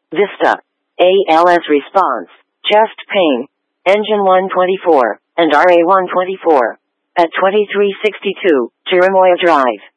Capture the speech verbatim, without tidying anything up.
Vista, A L S response, chest pain, engine one twenty-four, and R A one twenty-four, at twenty-three sixty-two, Chirimoya Drive.